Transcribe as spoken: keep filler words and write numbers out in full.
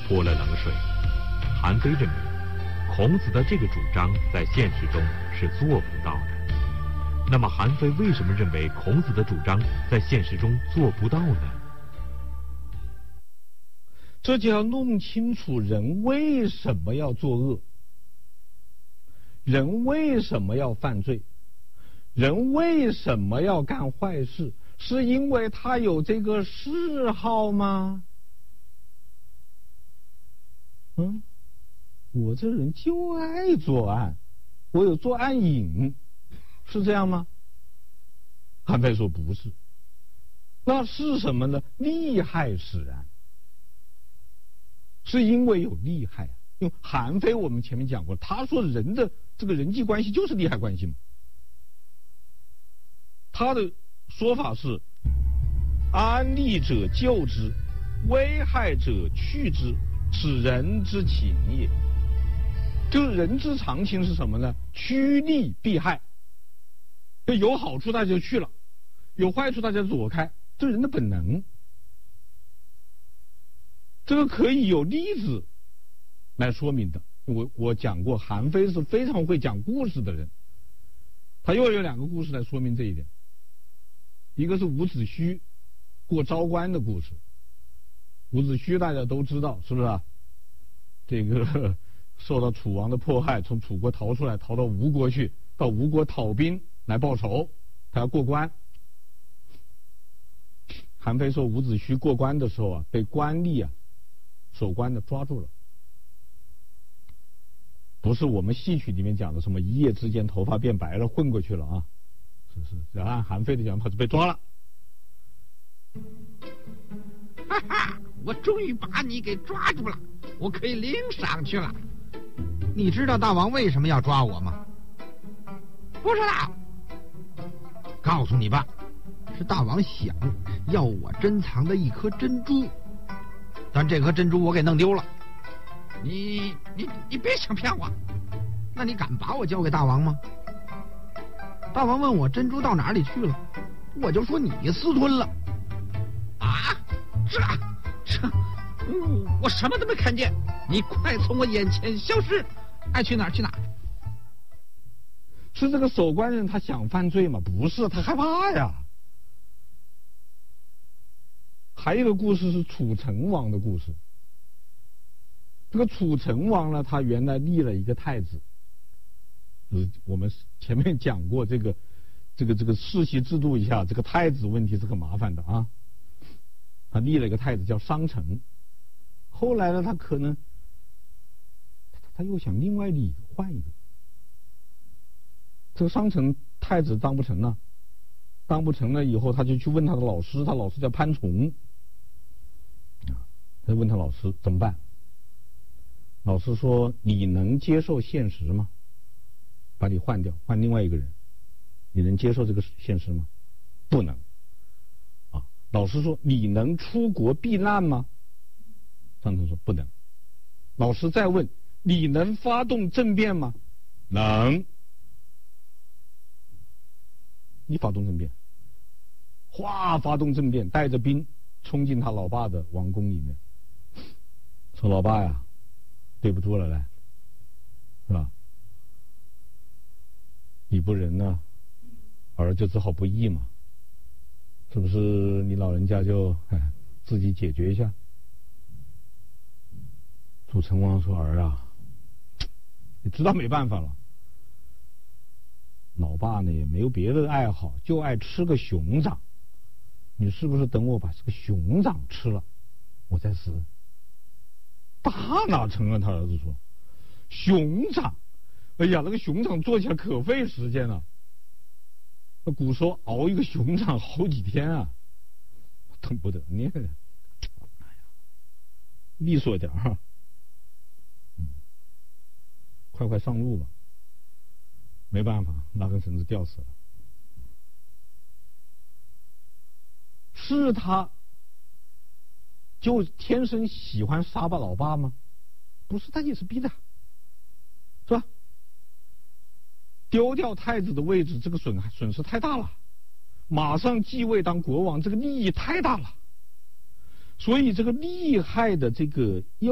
泼了冷水。韩非认为，孔子的这个主张在现实中是做不到的。那么，韩非为什么认为孔子的主张在现实中做不到呢？ 这就要弄清楚人为什么要作恶，人为什么要犯罪，人为什么要干坏事，是因为他有这个嗜好吗？嗯，我这人就爱作案，我有作案瘾，是这样吗？韩非说不是，那是什么呢？利害使然，是因为有利害啊。因为韩非我们前面讲过，他说人的这个人际关系就是利害关系嘛。他的说法是：安利者救之，危害者去之，此人之情也。就是人之常情是什么呢？趋利避害。有好处大家就去了，有坏处大家躲开，这是人的本能。这个可以有例子来说明的。我我讲过，韩非是非常会讲故事的人，他又有两个故事来说明这一点。一个是伍子胥过昭关的故事。伍子胥大家都知道，是不是啊？这个受到楚王的迫害，从楚国逃出来，逃到吴国去，到吴国讨兵来报仇，他要过关。韩非说，伍子胥过关的时候啊，被官吏啊守关的抓住了，不是我们戏曲里面讲的什么一夜之间头发变白了混过去了啊，是是，只要按韩非的讲法是被抓了。 哈哈，我终于把你给抓住了，我可以领赏去了。 你知道大王为什么要抓我吗？ 不知道。 告诉你吧，是大王想要我珍藏的一颗珍珠，但这颗珍珠我给弄丢了。 你你你别想骗我！ 那你敢把我交给大王吗？大王问我珍珠到哪里去了，我就说你私吞了。 啊，这这，我我什么都没看见，你快从我眼前消失，爱去哪儿去哪儿。 是这个守关人他想犯罪吗？不是，他害怕呀。还有一个故事是楚成王的故事。这个楚成王呢，他原来立了一个太子。呃，我们前面讲过这个这个这个世袭制度一下，这个太子问题是很麻烦的啊。他立了一个太子叫商臣，后来呢，他可能他他又想另外立一个，换一个。这个商臣太子当不成了，当不成了以后，他就去问他的老师，他老师叫潘崇，啊，他就问他老师怎么办？老师说：“你能接受现实吗？把你换掉，换另外一个人，你能接受这个现实吗？不能。啊，老师说：你能出国避难吗？商臣说不能。老师再问：你能发动政变吗？能。你发动政变，哗，发动政变，带着兵冲进他老爸的王宫里面，说：老爸呀，对不住了，来，是吧？你不仁呢，儿就只好不义嘛，是不是？你老人家就哎自己解决一下。楚成王说：儿啊，你知道没办法了。老爸呢也没有别的爱好，就爱吃个熊掌。你是不是等我把这个熊掌吃了，我再死？大哪成啊？他儿子说：熊掌，哎呀，那个熊掌做起来可费时间了。那古时候熬一个熊掌好几天啊，等不得你。哎呀，利索点哈，嗯，快快上路吧。没办法，拿根绳子吊死了。是他就天生喜欢杀吧老爸吗？不是，他也是逼的，是吧？丢掉太子的位置，这个损损失太大了，马上继位当国王，这个利益太大了，所以这个利害的这个